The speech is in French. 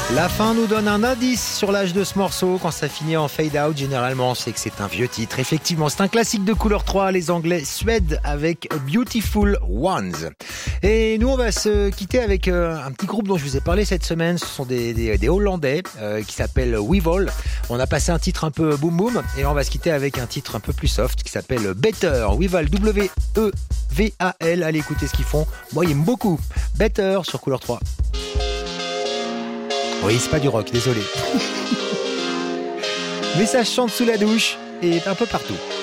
La fin nous donne un indice sur l'âge de ce morceau. Quand ça finit en fade out, généralement, c'est que c'est un vieux titre. Effectivement, c'est un classique de couleur 3, les Anglais Suède avec Beautiful Ones. Et nous, on va se quitter avec un petit groupe dont je vous ai parlé cette semaine. Ce sont des Hollandais qui s'appellent Weval. On a passé un titre un peu boom boom et là, on va se quitter avec un titre un peu plus soft qui s'appelle Better. Weval, W-E-V-A-L. Allez écouter ce qu'ils font. Moi, ils aiment beaucoup. Better sur couleur 3. Oui, c'est pas du rock, désolé. Mais ça chante sous la douche et un peu partout.